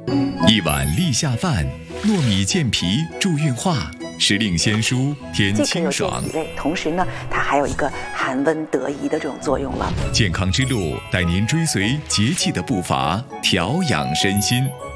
一碗立夏饭，糯米健脾助运化，时令鲜蔬添清爽。 既可有健脾胃，同时呢，它还有一个寒温得宜的这种作用了。 健康之路带您追随节气的步伐，调养身心。